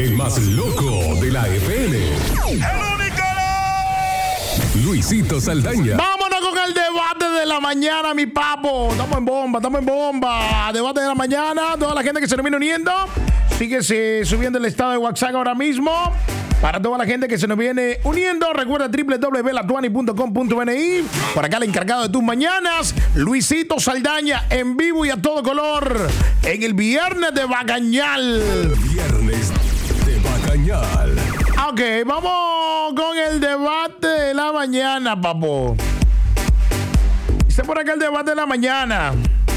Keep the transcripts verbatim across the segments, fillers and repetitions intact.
El más loco de la F M. ¡El único! Luisito Saldaña. Vámonos con el debate de la mañana, mi papo. Estamos en bomba, estamos en bomba. Debate de la mañana. Toda la gente que se nos viene uniendo. Síguese subiendo el estado de WhatsApp ahora mismo. Para toda la gente que se nos viene uniendo, recuerda doble u doble u doble u punto latuani punto com punto ene i. Por acá el encargado de tus mañanas, Luisito Saldaña, en vivo y a todo color, en el Viernes de Bacañal. Viernes de Bacañal. Ok, vamos con el debate de la mañana, papo. Dice por acá el debate de la mañana.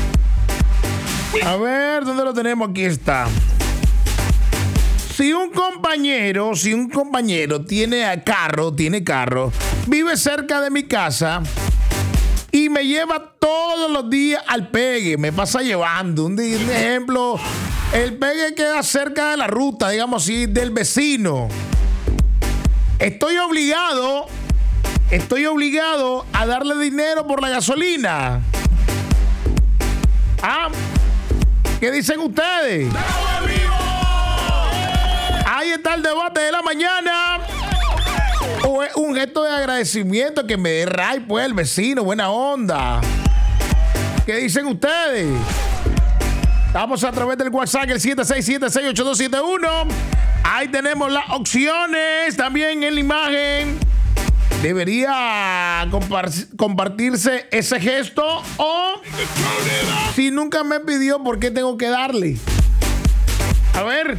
A ver, ¿dónde lo tenemos? Aquí está. Si un compañero, si un compañero tiene carro, tiene carro, vive cerca de mi casa y me lleva todos los días al pegue, me pasa llevando. Un, un ejemplo, el pegue queda cerca de la ruta, digamos así, del vecino. Estoy obligado, estoy obligado a darle dinero por la gasolina. ¿Ah? ¿Qué dicen ustedes? Ahí está el debate de la mañana. O es un gesto de agradecimiento que me dé ray, pues, el vecino, buena onda. ¿Qué dicen ustedes? Estamos a través del WhatsApp, el siete seis siete, seis ocho dos siete uno. Ahí tenemos las opciones. También en la imagen debería compar- compartirse ese gesto. O si nunca me pidió, ¿por qué tengo que darle? A ver.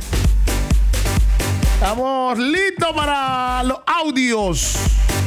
Estamos listos para los audios.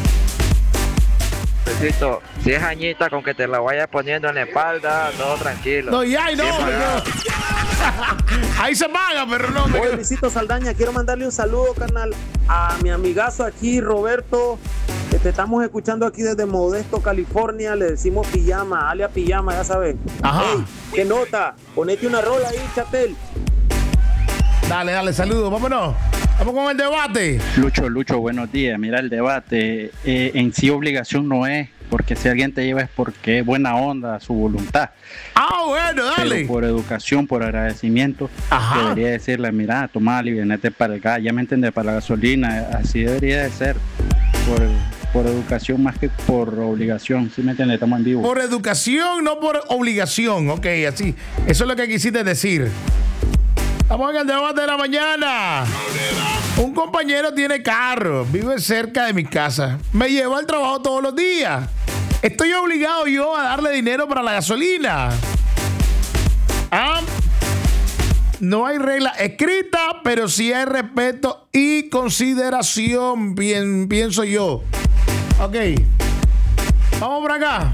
Luisito, si es añita con que te la vayas poniendo en la espalda, todo tranquilo. No, ya, no. Bien no. pagado. Ahí se paga, pero no me Oye, Luisito Saldaña, quiero mandarle un saludo, carnal, a mi amigazo aquí, Roberto, que te estamos escuchando aquí desde Modesto, California. Le decimos Pijama, alias Pijama, ya sabes. Ajá. Ey, ¿qué nota? Ponete una rola ahí, Chatel. Dale, dale, saludos, vámonos. Vamos con el debate. Lucho, Lucho, buenos días. Mira, el debate eh, en sí obligación no es, porque si alguien te lleva es porque es buena onda, su voluntad. Ah, bueno, dale. Pero por educación, por agradecimiento, Ajá. debería decirle, mira, toma alivianete para el gas, ya me entiendes, para la gasolina, así debería de ser. Por, por educación más que por obligación, ¿sí me entiendes? Estamos en vivo. Por educación, no por obligación. Ok, así. Eso es lo que quisiste decir. Estamos en el debate de la mañana. Un compañero tiene carro, vive cerca de mi casa, me lleva al trabajo todos los días. ¿Estoy obligado yo a darle dinero para la gasolina? ¿Ah? No hay regla escrita, pero sí hay respeto y consideración, bien, pienso yo. Ok. Vamos por acá.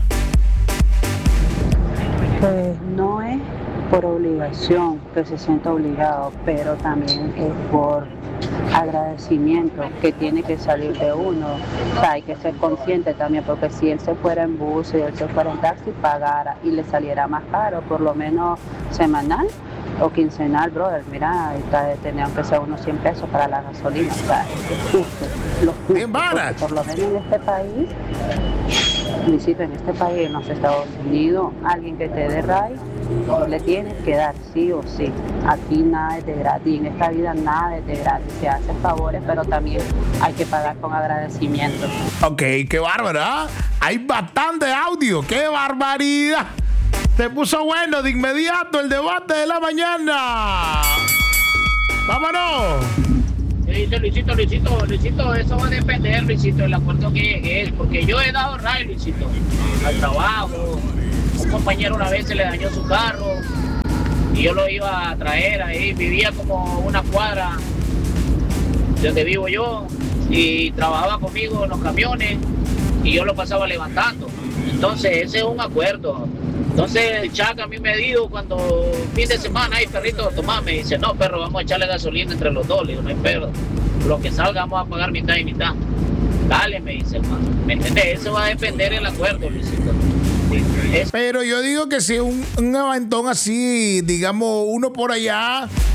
Pues no es por obligación que se sienta obligado, pero también es por agradecimiento que tiene que salir de uno. O sea, hay que ser consciente también, porque si él se fuera en bus y él se fuera en taxi, pagara y le saliera más caro, por lo menos semanal o quincenal, brother. Mira, ahorita tenían que ser unos cien pesos para la gasolina. O sea, es justo, lo justo, Bien barato. porque por lo menos en este país, Luisito, en este país, en los Estados Unidos, alguien que te dé ray, le tienes que dar sí o sí. Aquí nada es de gratis, en esta vida nada es de gratis. Se hacen favores, pero también hay que pagar con agradecimiento. Ok, qué bárbaro, ¿ah? Hay bastante audio, qué barbaridad. Se puso bueno de inmediato el debate de la mañana. ¡Vámonos! Dice Luisito, Luisito, Luisito, eso va a depender, Luisito, del acuerdo que llegues, porque yo he dado ray, Luisito, al trabajo. Un compañero una vez se le dañó su carro y yo lo iba a traer ahí, vivía como una cuadra de donde vivo yo y trabajaba conmigo en los camiones y yo lo pasaba levantando. Entonces ese es un acuerdo. Entonces el Chaca a mí me dijo cuando fin de semana, ay perrito, tomá, me dice, no perro, vamos a echarle gasolina entre los dos. Le digo, no hay perro, lo que salga vamos a pagar mitad y mitad. Dale, me dice, hermano. ¿Me entiendes? Eso va a depender del acuerdo, Luisito. Es... Pero yo digo que si un, un aventón así, digamos, uno por allá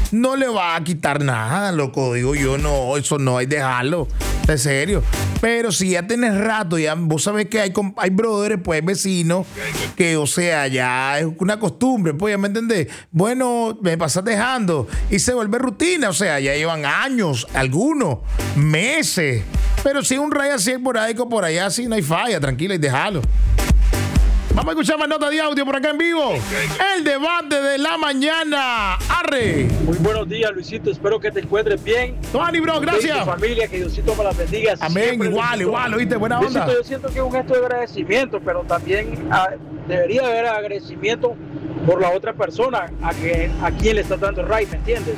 no le va a quitar nada, loco. Digo yo, no, eso no hay que dejarlo. En serio. Pero si ya tenés rato, ya vos sabés que hay, hay brothers, pues vecinos, que, o sea, ya es una costumbre, pues, ya me entendés. Bueno, me pasas dejando y se vuelve rutina, o sea, ya llevan años, algunos, meses. Pero si un rey así por ahí, por allá, así no hay falla, tranquila y déjalo. Vamos a escuchar más notas de audio por acá en vivo. El debate de la mañana. ¡Arre! Muy buenos días, Luisito. Espero que te encuentres bien. Tony, bro, gracias. Tu familia, que Diosito me la bendiga. Amén, siempre, igual, Luisito. igual, ¿oíste? Buena onda. Luisito, yo siento que es un gesto de agradecimiento, pero también ah, debería haber agradecimiento por la otra persona a, que, a quien le estás dando right, ¿me entiendes?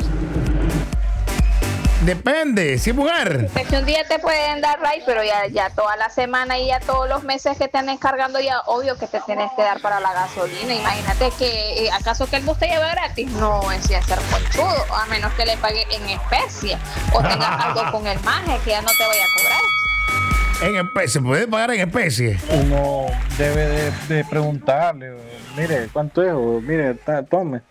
Depende, si es mujer. Que un día te pueden dar right, pero ya, ya toda la semana y ya todos los meses que te estén cargando, ya obvio que te tienes que dar para la gasolina. Imagínate que, eh, ¿acaso que el bus te lleva gratis? No, es ser conchudo, a menos que le pague en especie o tengas algo con el maje que ya no te vaya a cobrar. En especie, ¿puede pagar en especie? Uno debe de, de preguntarle, mire, ¿cuánto es? O mire, ta, tome.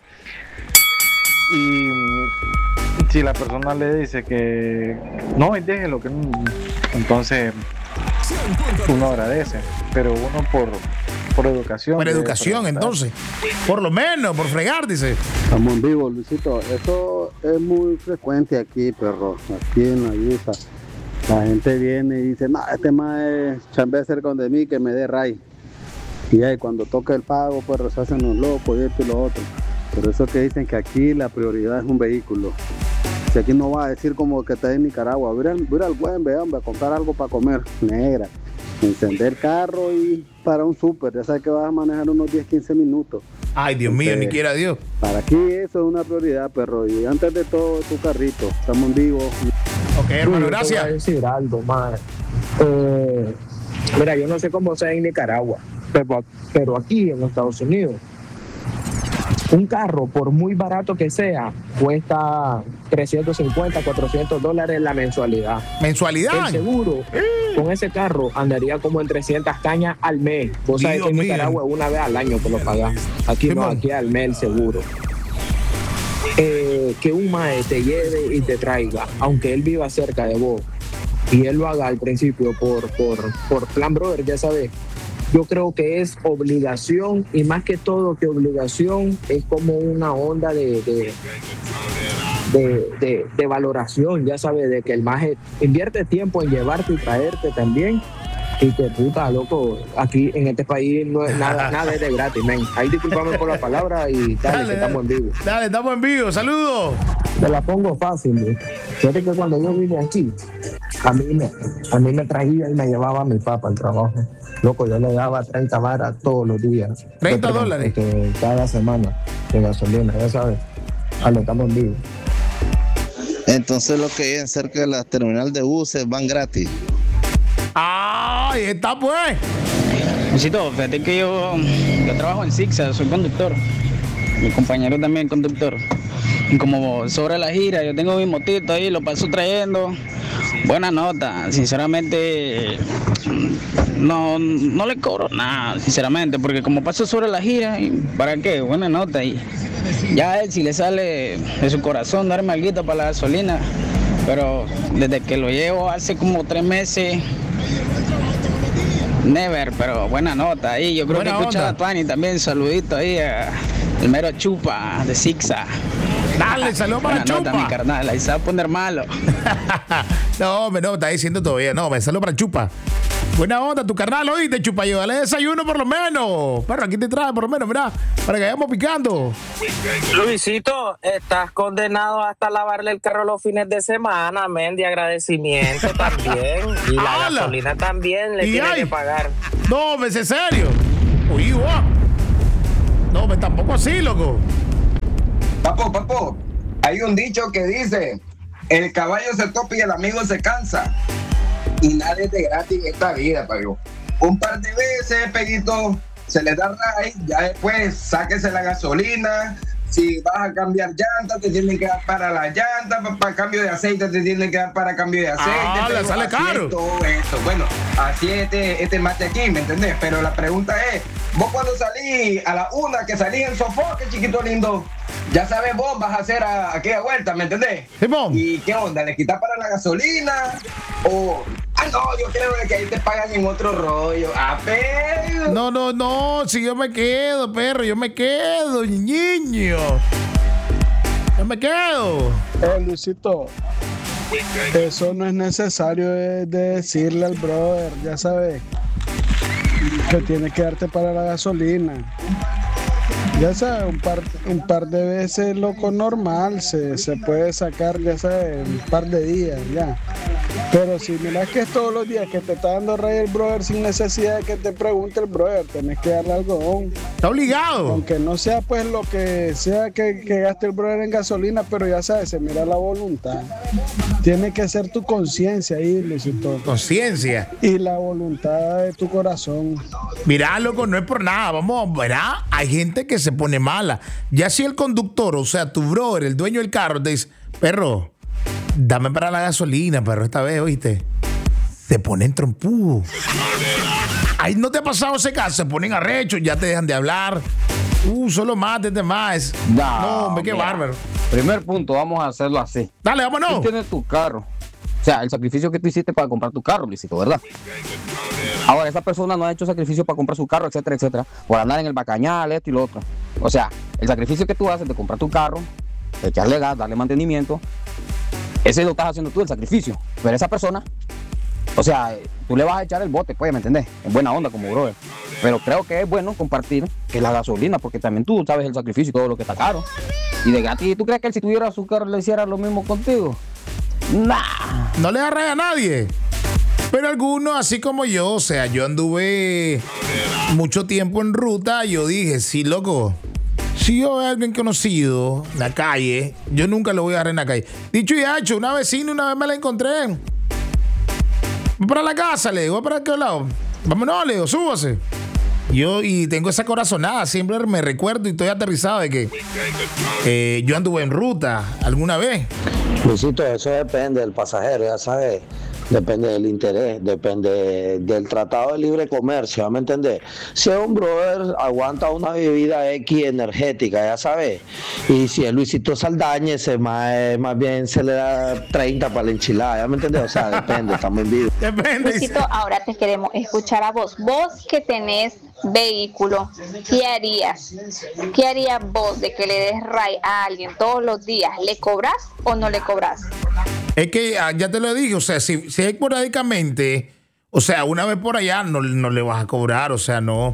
Y si la persona le dice que no, déjelo, que no, entonces uno agradece, pero uno por, por educación. Por educación, entonces. Por lo menos, por fregar, dice. Estamos en vivo, Luisito. Eso es muy frecuente aquí, perro. Aquí en la Yusa. La gente viene y dice, no, este más es chambea cerca de mí, que me dé ray. Y ahí cuando toca el pago, pues se hacen los locos y esto y lo otro. Por eso que dicen que aquí la prioridad es un vehículo. Si aquí no va a decir como que está en Nicaragua, voy al, voy al buen, hombre, a comprar algo para comer, negra. Encender carro y para un súper, ya sabes que vas a manejar unos diez, quince minutos. Ay, Dios mío, Entonces, ni quiera Dios. Para aquí eso es una prioridad, perro. Y antes de todo, tu carrito. Estamos en vivo. Ok, hermano, Sí, gracias. Te voy a decir algo, madre. Eh, mira, yo no sé cómo sea en Nicaragua, pero, pero aquí en Estados Unidos, un carro, por muy barato que sea, cuesta trescientos cincuenta, cuatrocientos dólares la mensualidad. ¿Mensualidad? El seguro, con ese carro, andaría como en trescientas cañas al mes. Vos sabés Dios que en mío. Nicaragua una vez al año que lo pagás. Aquí no, aquí al mes el seguro. Eh, que un mae te lleve y te traiga, aunque él viva cerca de vos, y él lo haga al principio por, por, por plan brother, ya sabes. Yo creo que es obligación, y más que todo que obligación, es como una onda de, de, de, de, de valoración, ya sabes, de que el maje invierte tiempo en llevarte y traerte también. Y que puta, loco, aquí en este país no es nada, nada es de gratis, men. Ahí discúlpame por la palabra y dale, Dale, que estamos en vivo. Dale, estamos en vivo. Saludos. Te la pongo fácil, ¿eh? Fíjate que cuando yo vine aquí, a mí me, a mí me traía y me llevaba a mi papá al trabajo. Loco, yo le daba treinta varas todos los días. treinta Perdón, dólares. este, cada semana de gasolina, ya sabes. Dale, estamos en vivo. Entonces los que viven cerca de la terminal de buses van gratis. ¡Ah! Ahí está, pues. Luisito, fíjate que yo, yo trabajo en Sixa, soy conductor. Mi compañero también es conductor. Y como sobre la gira, yo tengo mi motito ahí, lo paso trayendo. Buena nota, sinceramente no, no le cobro nada, sinceramente, porque como paso sobre la gira, ¿para qué? Buena nota. Y ya a él si le sale de su corazón darme alguito para la gasolina, pero desde que lo llevo hace como tres meses, never, pero buena nota ahí. Yo creo Buena que escucha onda. a Tuani también, saludito ahí a el mero Chupa de Sixa. Dale, saludos para Buena nota, Chupa. mi carnal, ahí se va a poner malo. No, hombre, no, está diciendo todavía. No, me saludo para Chupa. Buena onda, tu carnal, oíste, Chupa. Llévale desayuno por lo menos. Pero aquí te trae por lo menos, mirá, para que vayamos picando. Luisito, estás condenado hasta lavarle el carro los fines de semana, men, de agradecimiento también. Y la ¡Hala! gasolina también le Y tiene ay. que pagar. No, me sé serio. Uy, guau. No, me tampoco así, loco. Papo, papo, hay un dicho que dice, el caballo se topa y el amigo se cansa. Y nada es de gratis en esta vida, pago. Un par de veces, Peguito, se le da ray, ya después sáquese la gasolina. Si vas a cambiar llanta, te tienen que dar para la llanta, para, para cambio de aceite, te tienen que dar para cambio de aceite. Ah, le pero sale así caro. es todo esto. Bueno, así es este, este mate aquí, ¿me entendés? Pero la pregunta es, vos cuando salís a la una, que salís en sofoque, chiquito lindo, ya sabes vos, vas a hacer a, aquella vuelta, ¿me entendés? Simón. ¿Y qué onda? ¿Le quitas para la gasolina? O, ah, no, yo creo que ahí te pagan en otro rollo. Ah, pero... No, no, no, si yo me quedo, perro, yo me quedo, niño. Yo me quedo. Eh, Luisito, eso no es necesario de, de decirle al brother, ya sabes, que tiene que darte para la gasolina. Ya sabes, un par, un par de veces, loco, normal, se, se puede sacar, ya sabes, un par de días, ya. Pero si miras que es todos los días que te está dando rey el brother sin necesidad de que te pregunte el brother, tenés que darle algodón. Está obligado. Aunque no sea pues lo que sea que, que gaste el brother en gasolina, pero ya sabes, se mira la voluntad. Tiene que ser tu conciencia ahí, Luisito. Conciencia. Y la voluntad de tu corazón. Mirá, loco, no es por nada, vamos, verá, hay gente que se pone mala. Ya si el conductor, o sea, tu brother, el dueño del carro, te dice, perro, dame para la gasolina, perro, esta vez, ¿oíste? Se ponen trompudos. Ahí no te ha pasado ese caso, se ponen arrechos, ya te dejan de hablar. Uh, solo mátete más. No, no hombre, qué mira. bárbaro. Primer punto, vamos a hacerlo así. Dale, vámonos. Tú tienes tu carro. O sea, el sacrificio que tú hiciste para comprar tu carro, Luisito, ¿verdad? Ahora, esa persona no ha hecho sacrificio para comprar su carro, etcétera, etcétera, por andar en el bacañal, esto y lo otro. O sea, el sacrificio que tú haces de comprar tu carro, de echarle gas, darle mantenimiento, ese lo estás haciendo tú, el sacrificio. Pero esa persona, o sea, tú le vas a echar el bote, pues, ¿me entendés? En buena onda como brother. Pero creo que es bueno compartir que la gasolina, porque también tú sabes el sacrificio y todo lo que está caro. Y de gratis, ¿tú crees que él si tuviera su carro le hiciera lo mismo contigo? Nah. No le da raya a nadie. Pero algunos, así como yo, o sea, yo anduve mucho tiempo en ruta, yo dije, sí, loco, si yo veo a alguien conocido en la calle, yo nunca lo voy a agarrar en la calle. Dicho y hecho, una vecina una vez me la encontré. Voy para la casa, le digo, ¿voy para aquel lado? Vámonos, le digo, súbase. Yo, y tengo esa corazonada, siempre me recuerdo y estoy aterrizado de que eh, yo anduve en ruta alguna vez. Luisito, eso depende del pasajero, ya sabes. Depende del interés, depende del tratado de libre comercio, ¿me entendés? Si es un brother, aguanta una bebida X energética, ya sabes. Y si es Luisito Saldaña, ese más, más bien se le da treinta para la enchilada, ¿ya me entendés? O sea, depende, estamos en vivo. Depende. Luisito, ahora te queremos escuchar a vos. Vos que tenés vehículo, ¿qué harías? ¿Qué harías vos de que le des ray a alguien todos los días? ¿Le cobras o no le cobras? Es que ya te lo dije, o sea, si, si esporádicamente, o sea, una vez por allá no, no le vas a cobrar, o sea, no.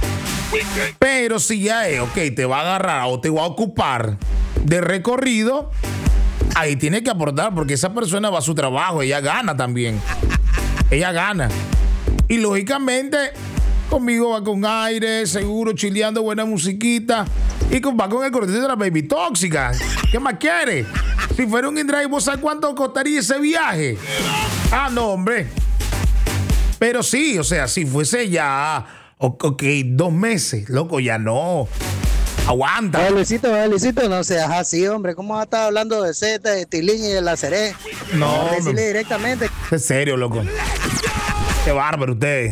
Pero si ya es, ok, te va a agarrar o te va a ocupar de recorrido, ahí tiene que aportar, porque esa persona va a su trabajo, ella gana también. Ella gana. Y lógicamente, conmigo va con aire, seguro, chileando, buena musiquita. Y con, va con el cortito de la baby tóxica. ¿Qué más quiere? Si fuera un InDrive, ¿vos sabés cuánto costaría ese viaje? Ah, no, hombre. Pero sí, o sea, si fuese ya, ok, dos meses, loco, ya no. Aguanta. Oye, Luisito, oye, Luisito, no seas así, hombre. ¿Cómo vas a estar hablando de Z, de Tilín y de la Ceré? No, no. Decirle directamente. Es serio, loco. Qué bárbaro ustedes.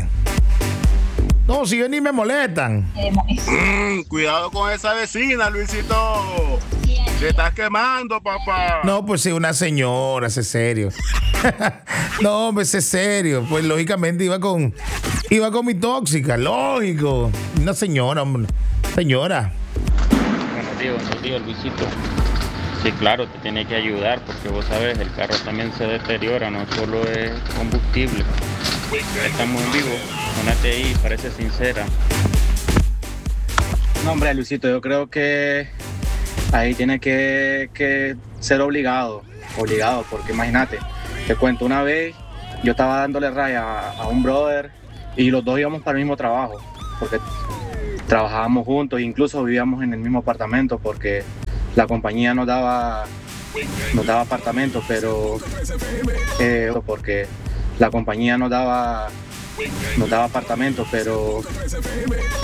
No, si yo ni me molestan. Mm, cuidado con esa vecina, Luisito. Te estás quemando, papá. No, pues sí, una señora, es serio. No, pues es serio. Pues lógicamente iba con iba con mi tóxica, lógico. Una señora, hombre. Señora. Buenos días, buenos días, Luisito. Sí, claro, te tiene que ayudar porque vos sabes, el carro también se deteriora, no solo es combustible. Estamos en vivo, ponete ahí, parece sincera. No, hombre, Luisito, yo creo que ahí tiene que, que ser obligado, obligado, porque imagínate, te cuento, una vez yo estaba dándole raya a, a un brother y los dos íbamos para el mismo trabajo, porque trabajábamos juntos, incluso vivíamos en el mismo apartamento, porque la compañía nos daba, nos daba apartamentos, pero eh, porque la compañía nos daba, nos daba apartamentos, pero